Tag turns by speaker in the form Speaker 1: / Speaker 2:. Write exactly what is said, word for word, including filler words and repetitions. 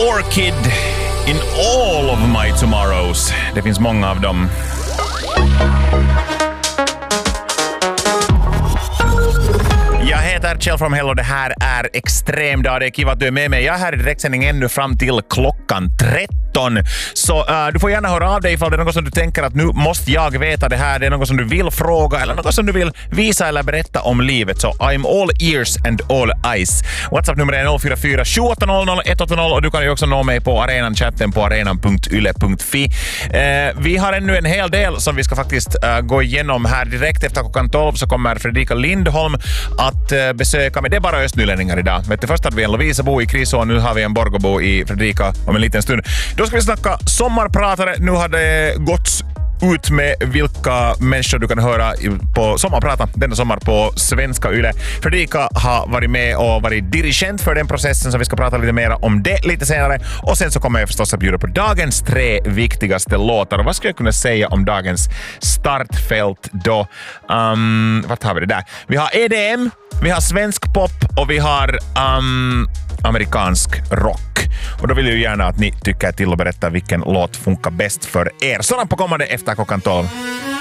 Speaker 1: Orchid in all of my tomorrows. Det finns många av dem. Jag heter Kjell from Hell och det här är Extrem dag. Det är kul att du är med mig. Jag är här i direktsändning ännu fram till klockan tretton. Så uh, du får gärna höra av dig ifall det är något som du tänker att nu måste jag veta det här. Det är något som du vill fråga eller något som du vill visa eller berätta om livet. Så I'm all ears and all eyes. WhatsApp-nummer är noll fyra fyra sju åtta noll noll ett åtta noll och du kan ju också nå mig på arenan, chatten på arenan punkt yle punkt fi. Uh, vi har ännu en hel del som vi ska faktiskt uh, gå igenom här direkt efter klockan tolv så kommer Fredrika Lindholm att uh, besöka, men det är bara östnylänningar idag. Vet du, först hade vi en Lovisabo i Kriso och nu har vi en Borgobo i Fredrika om en liten stund. Då ska vi snacka sommarpratare. Nu har det gått ut med vilka människor du kan höra på sommarprata denna sommar på Svenska Yle. Fredrika har varit med och varit dirigent för den processen så vi ska prata lite mer om det lite senare. Och sen så kommer jag förstås att bjuda på dagens tre viktigaste låtar. Och vad ska jag kunna säga om dagens startfält då? Um, vart har vi det där? Vi har E D M, vi har svensk pop och vi har um, amerikansk rock. Och då vill jag gärna att ni tycker till och berätta vilken låt funkar bäst för er. Sådant på kommande efter klockan tolv.